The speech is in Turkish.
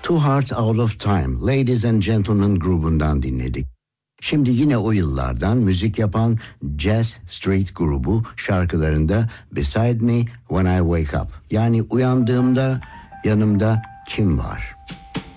Two Hearts Out of Time, Ladies and Gentlemen grubundan dinledik. Şimdi yine o yıllardan müzik yapan Jazz Street grubu şarkılarında Beside Me When I Wake Up, yani uyandığımda yanımda kim var?